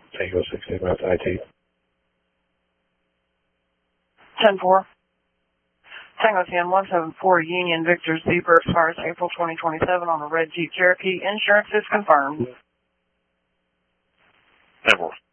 Tango 16 West IT. 10-4. Tango 10 174 Union Victor Zebra expires April 2027 on a red Jeep Cherokee. Insurance is confirmed. 10-4.